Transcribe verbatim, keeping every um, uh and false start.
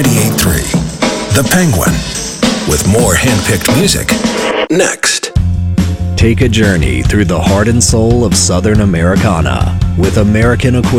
ninety-eight point three, The Penguin, with more hand-picked music. Next. Take a journey through the heart and soul of Southern Americana with American Equipment.